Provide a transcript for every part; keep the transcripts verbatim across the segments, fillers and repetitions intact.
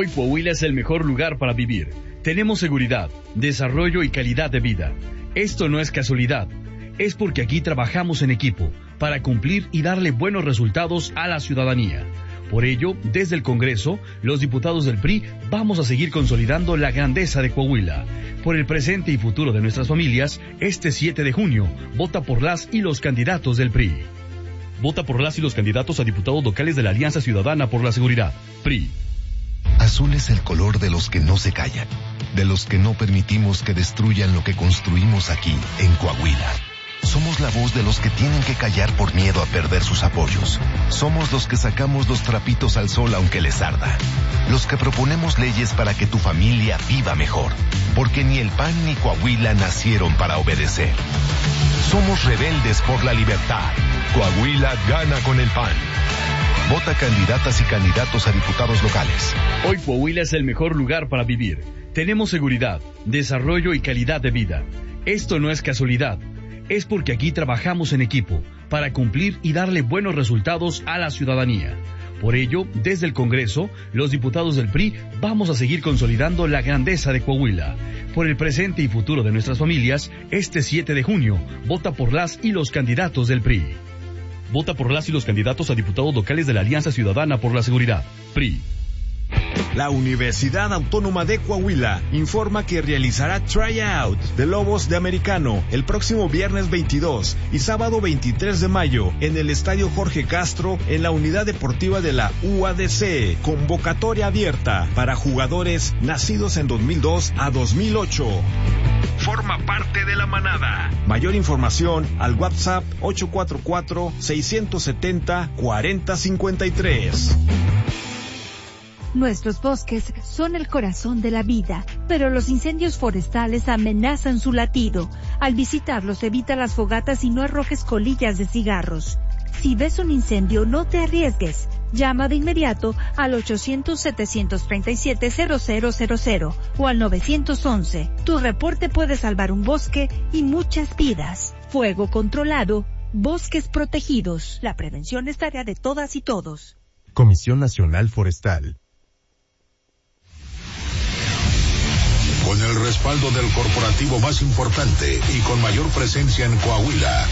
Hoy Coahuila es el mejor lugar para vivir. Tenemos seguridad, desarrollo y calidad de vida. Esto no es casualidad. Es porque aquí trabajamos en equipo para cumplir y darle buenos resultados a la ciudadanía. Por ello, desde el Congreso, los diputados del P R I vamos a seguir consolidando la grandeza de Coahuila. Por el presente y futuro de nuestras familias, este siete de junio, vota por las y los candidatos del P R I. Vota por las y los candidatos a diputados locales de la Alianza Ciudadana por la Seguridad, P R I. Azul es el color de los que no se callan, de los que no permitimos que destruyan lo que construimos aquí, en Coahuila. Somos la voz de los que tienen que callar por miedo a perder sus apoyos. Somos los que sacamos los trapitos al sol aunque les arda. Los que proponemos leyes para que tu familia viva mejor. Porque ni el P A N ni Coahuila nacieron para obedecer. Somos rebeldes por la libertad. Coahuila gana con el P A N. Vota candidatas y candidatos a diputados locales. Hoy Coahuila es el mejor lugar para vivir. Tenemos seguridad, desarrollo y calidad de vida. Esto no es casualidad. Es porque aquí trabajamos en equipo para cumplir y darle buenos resultados a la ciudadanía. Por ello, desde el Congreso, los diputados del P R I vamos a seguir consolidando la grandeza de Coahuila. Por el presente y futuro de nuestras familias, este siete de junio, vota por las y los candidatos del P R I. Vota por las y los candidatos a diputados locales de la Alianza Ciudadana por la Seguridad, P R I. La Universidad Autónoma de Coahuila informa que realizará tryout de Lobos de Americano el próximo viernes veintidós y sábado veintitrés de mayo en el Estadio Jorge Castro en la Unidad Deportiva de la U A D C. Convocatoria abierta para jugadores nacidos en dos mil dos a dos mil ocho. Forma parte de la manada. Mayor información al WhatsApp ocho cuatro cuatro, seis siete cero, cuatro cero cinco tres. Nuestros bosques son el corazón de la vida, pero los incendios forestales amenazan su latido. Al visitarlos, evita las fogatas y no arrojes colillas de cigarros. Si ves un incendio, no te arriesgues. Llama de inmediato al ochocientos, setecientos treinta y siete, cero cero cero cero o al nueve once. Tu reporte puede salvar un bosque y muchas vidas. Fuego controlado, bosques protegidos. La prevención es tarea de todas y todos. Comisión Nacional Forestal. Con el respaldo del corporativo más importante y con mayor presencia en Coahuila.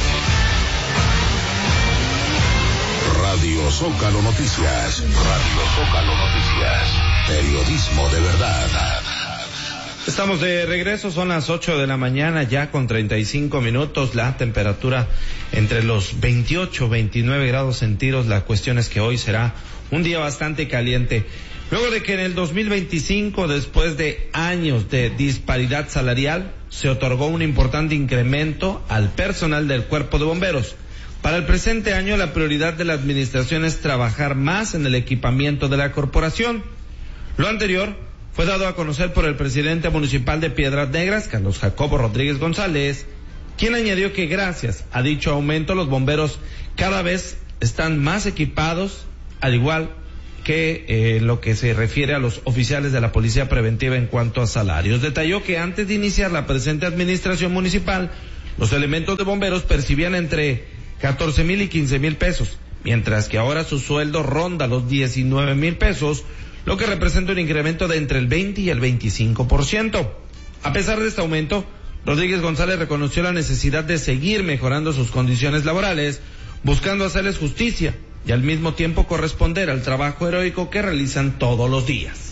Radio Zócalo Noticias. Radio Zócalo Noticias. Periodismo de verdad. Estamos de regreso, son las ocho de la mañana ya con treinta y cinco minutos, la temperatura entre los veintiocho, veintinueve grados centígrados. La cuestión es que hoy será un día bastante caliente. Luego de que en el dos mil veinticinco, después de años de disparidad salarial, se otorgó un importante incremento al personal del Cuerpo de Bomberos. Para el presente año, la prioridad de la administración es trabajar más en el equipamiento de la corporación. Lo anterior fue dado a conocer por el presidente municipal de Piedras Negras, Carlos Jacobo Rodríguez González, quien añadió que gracias a dicho aumento los bomberos cada vez están más equipados, al igual que eh, lo que se refiere a los oficiales de la Policía Preventiva en cuanto a salarios. Detalló que antes de iniciar la presente administración municipal, los elementos de bomberos percibían entre catorce mil y quince mil pesos, mientras que ahora su sueldo ronda los diecinueve mil pesos, lo que representa un incremento de entre el veinte y el veinticinco por ciento. A pesar de este aumento, Rodríguez González reconoció la necesidad de seguir mejorando sus condiciones laborales, buscando hacerles justicia y al mismo tiempo corresponder al trabajo heroico que realizan todos los días.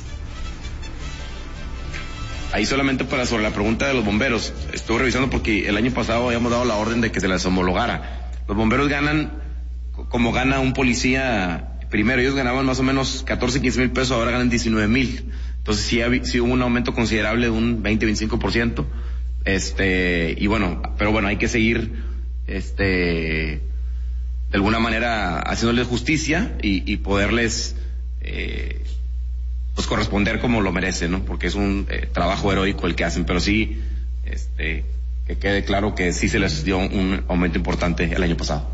Ahí solamente para sobre la pregunta de los bomberos, estuve revisando porque el año pasado habíamos dado la orden de que se les homologara. Los bomberos ganan como gana un policía. Primero ellos ganaban más o menos catorce, quince mil pesos, ahora ganan diecinueve mil. Entonces sí, sí hubo un aumento considerable de un veinte, veinticinco por ciento. Este, y bueno, pero bueno, hay que seguir, este, de alguna manera haciéndoles justicia y, y poderles, eh, pues corresponder como lo merecen, ¿no? Porque es un eh, trabajo heroico el que hacen, pero sí, este, que quede claro que sí se les dio un aumento importante el año pasado.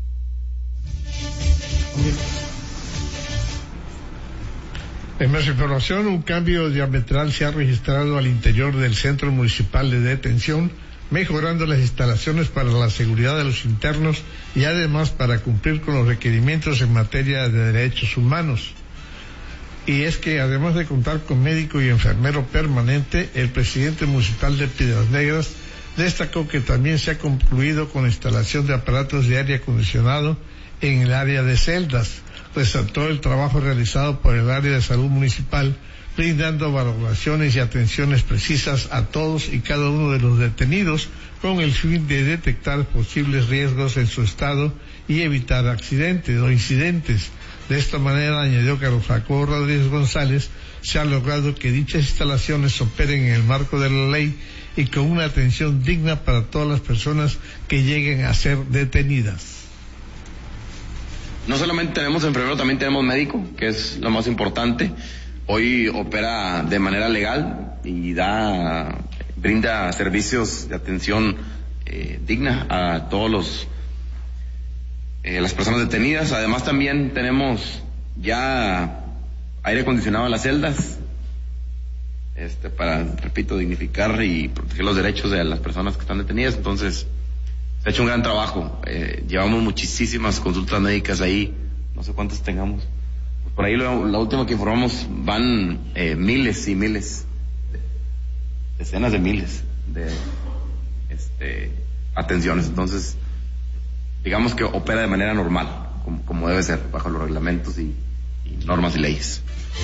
En más información, un cambio diametral se ha registrado al interior del Centro Municipal de Detención, mejorando las instalaciones para la seguridad de los internos y además para cumplir con los requerimientos en materia de derechos humanos. Y es que además de contar con médico y enfermero permanente, el presidente municipal de Piedras Negras destacó que también se ha concluido con la instalación de aparatos de aire acondicionado en el área de celdas. Resaltó el trabajo realizado por el área de salud municipal, brindando valoraciones y atenciones precisas a todos y cada uno de los detenidos con el fin de detectar posibles riesgos en su estado y evitar accidentes o incidentes. De esta manera, añadió Carlos Jacobo Rodríguez González, se ha logrado que dichas instalaciones operen en el marco de la ley y con una atención digna para todas las personas que lleguen a ser detenidas. No solamente tenemos enfermero, también tenemos médico, que es lo más importante. Hoy opera de manera legal y da, brinda servicios de atención eh, digna a todos los Eh, las personas detenidas. Además también tenemos ya aire acondicionado en las celdas, este, para, repito, dignificar y proteger los derechos de las personas que están detenidas. Entonces, se ha hecho un gran trabajo. Eh, llevamos muchísimas consultas médicas ahí, no sé cuántas tengamos. Pues por ahí lo, la última que informamos van eh, miles y miles, decenas de miles de este, atenciones. Entonces, digamos que opera de manera normal, como, como debe ser, bajo los reglamentos y, y normas y leyes.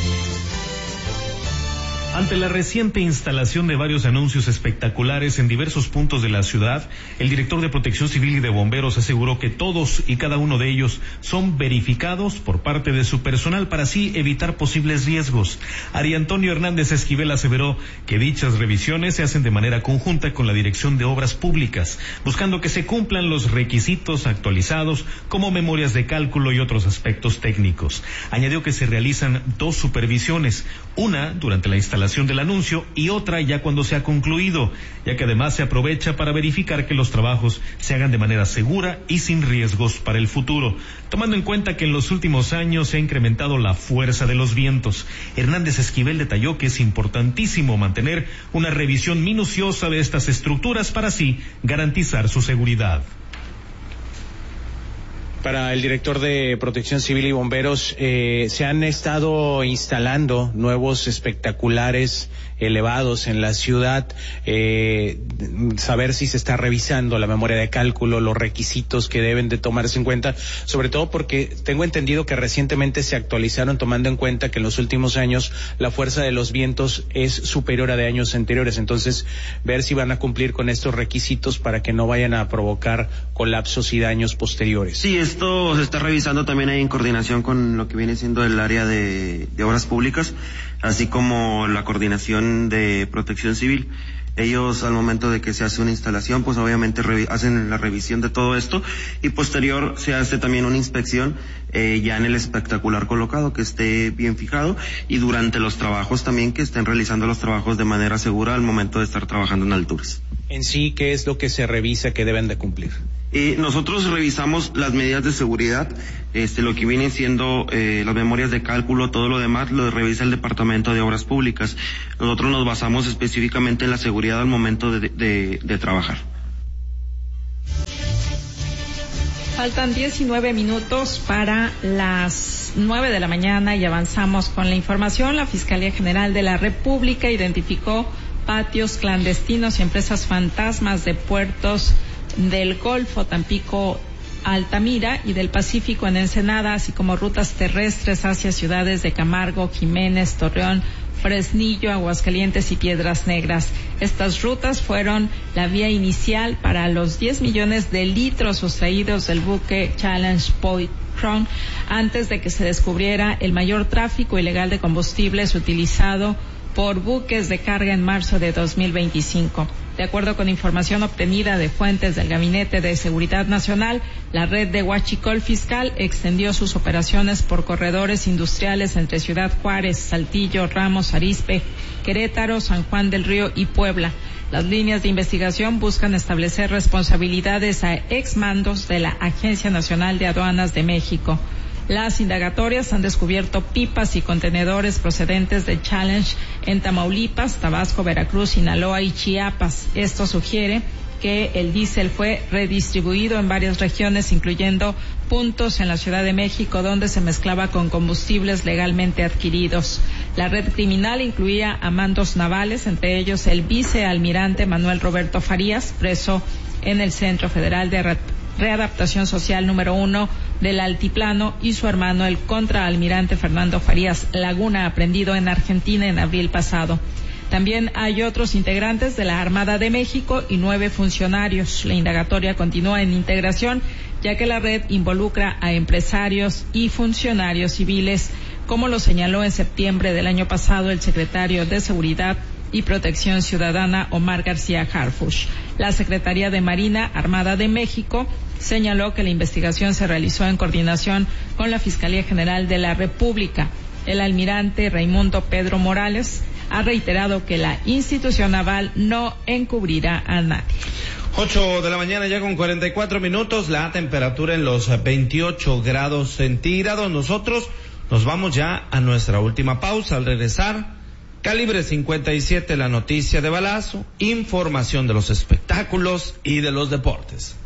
Ante la reciente instalación de varios anuncios espectaculares en diversos puntos de la ciudad, el director de Protección Civil y de Bomberos aseguró que todos y cada uno de ellos son verificados por parte de su personal para así evitar posibles riesgos. Ari Antonio Hernández Esquivel aseveró que dichas revisiones se hacen de manera conjunta con la Dirección de Obras Públicas, buscando que se cumplan los requisitos actualizados como memorias de cálculo y otros aspectos técnicos. Añadió que se realizan dos supervisiones, una durante la instalación del anuncio y otra ya cuando se ha concluido, ya que además se aprovecha para verificar que los trabajos se hagan de manera segura y sin riesgos para el futuro, tomando en cuenta que en los últimos años se ha incrementado la fuerza de los vientos. Hernández Esquivel detalló que es importantísimo mantener una revisión minuciosa de estas estructuras para así garantizar su seguridad. Para el director de Protección Civil y Bomberos, eh, se han estado instalando nuevos espectaculares elevados en la ciudad, eh, saber si se está revisando la memoria de cálculo, los requisitos que deben de tomarse en cuenta, sobre todo porque tengo entendido que recientemente se actualizaron tomando en cuenta que en los últimos años la fuerza de los vientos es superior a de años anteriores, entonces ver si van a cumplir con estos requisitos para que no vayan a provocar colapsos y daños posteriores. Sí, esto se está revisando también ahí en coordinación con lo que viene siendo el área de, de obras públicas, así como la coordinación de Protección Civil. Ellos, al momento de que se hace una instalación, pues obviamente revi- hacen la revisión de todo esto y posterior se hace también una inspección eh, ya en el espectacular colocado, que esté bien fijado, y durante los trabajos también que estén realizando los trabajos de manera segura al momento de estar trabajando en alturas. En sí, ¿qué es lo que se revisa que deben de cumplir? Eh, nosotros revisamos las medidas de seguridad, este, lo que viene siendo eh, las memorias de cálculo, todo lo demás lo revisa el Departamento de Obras Públicas. Nosotros nos basamos específicamente en la seguridad al momento de, de, de trabajar. Faltan diecinueve minutos para las nueve de la mañana y avanzamos con la información. La Fiscalía General de la República identificó patios clandestinos y empresas fantasmas de puertos del Golfo, Tampico, Altamira y del Pacífico en Ensenada, así como rutas terrestres hacia ciudades de Camargo, Jiménez, Torreón, Fresnillo, Aguascalientes y Piedras Negras. Estas rutas fueron la vía inicial para los diez millones de litros sustraídos del buque Challenge Point Crown antes de que se descubriera el mayor tráfico ilegal de combustibles utilizado por buques de carga en marzo de dos mil veinticinco. De acuerdo con información obtenida de fuentes del Gabinete de Seguridad Nacional, la red de Huachicol Fiscal extendió sus operaciones por corredores industriales entre Ciudad Juárez, Saltillo, Ramos, Arizpe, Querétaro, San Juan del Río y Puebla. Las líneas de investigación buscan establecer responsabilidades a exmandos de la Agencia Nacional de Aduanas de México. Las indagatorias han descubierto pipas y contenedores procedentes de Challenge en Tamaulipas, Tabasco, Veracruz, Sinaloa y Chiapas. Esto sugiere que el diésel fue redistribuido en varias regiones, incluyendo puntos en la Ciudad de México donde se mezclaba con combustibles legalmente adquiridos. La red criminal incluía a mandos navales, entre ellos el vicealmirante Manuel Roberto Farías, preso en el Centro Federal de Readaptación Social número uno del Altiplano, y su hermano, el contraalmirante Fernando Farías Laguna, aprendido en Argentina en abril pasado. También hay otros integrantes de la Armada de México y nueve funcionarios. La indagatoria continúa en integración, ya que la red involucra a empresarios y funcionarios civiles, como lo señaló en septiembre del año pasado el secretario de Seguridad y Protección Ciudadana, Omar García Harfuch. La Secretaría de Marina Armada de México señaló que la investigación se realizó en coordinación con la Fiscalía General de la República. El almirante Raimundo Pedro Morales ha reiterado que la institución naval no encubrirá a nadie. Ocho de la mañana ya con cuarenta y cuatro minutos, la temperatura en los veintiocho grados centígrados. Nosotros nos vamos ya a nuestra última pausa. Al regresar, Calibre cincuenta y siete, la noticia de balazo, información de los espectáculos y de los deportes.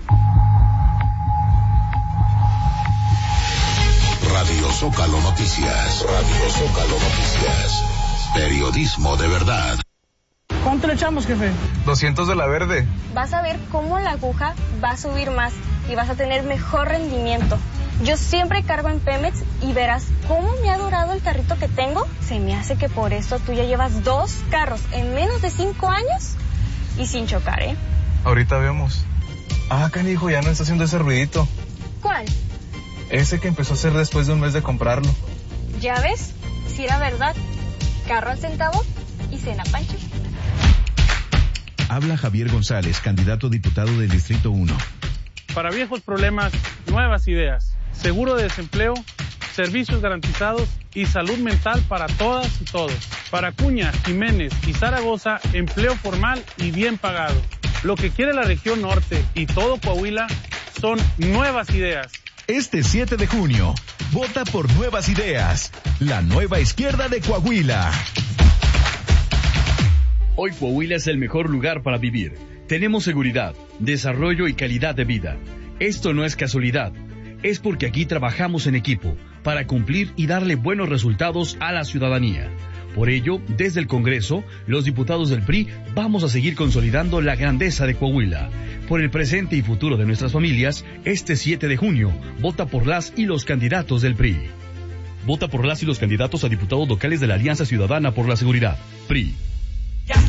Radio Zócalo Noticias, Radio Zócalo Noticias, periodismo de verdad. ¿Cuánto le echamos, jefe? doscientos de la verde. Vas a ver cómo la aguja va a subir más y vas a tener mejor rendimiento. Yo siempre cargo en Pemex y verás cómo me ha durado el carrito que tengo. Se me hace que por eso tú ya llevas dos carros en menos de cinco años y sin chocar, ¿eh? Ahorita vemos. Ah, canijo, ya no está haciendo ese ruidito. ¿Cuál? Ese que empezó a hacer después de un mes de comprarlo. ¿Ya ves? Si era verdad. Carro al centavo y cena Pancho. Habla Javier González, candidato a diputado del Distrito uno. Para viejos problemas, nuevas ideas. Seguro de desempleo, servicios garantizados y salud mental para todas y todos. Para Acuña, Jiménez y Zaragoza, empleo formal y bien pagado. Lo que quiere la región norte y todo Coahuila son nuevas ideas. Este siete de junio, vota por Nuevas Ideas, la nueva izquierda de Coahuila. Hoy Coahuila es el mejor lugar para vivir. Tenemos seguridad, desarrollo y calidad de vida. Esto no es casualidad. Es porque aquí trabajamos en equipo para cumplir y darle buenos resultados a la ciudadanía. Por ello, desde el Congreso, los diputados del P R I vamos a seguir consolidando la grandeza de Coahuila. Por el presente y futuro de nuestras familias, este siete de junio, vota por las y los candidatos del P R I. Vota por las y los candidatos a diputados locales de la Alianza Ciudadana por la Seguridad, P R I.